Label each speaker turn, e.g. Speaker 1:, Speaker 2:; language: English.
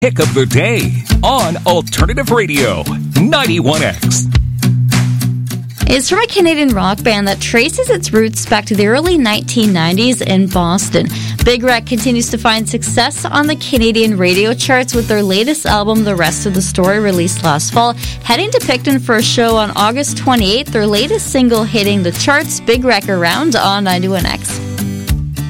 Speaker 1: Pick of the day on Alternative Radio 91X.
Speaker 2: It's from a Canadian rock band that traces its roots back to the early 1990s in Boston. Big Wreck continues to find success on the Canadian radio charts with their latest album, The Rest of the Story, released last fall. Heading to Picton for a show on August 28th, their latest single hitting the charts, Big Wreck Around on 91X.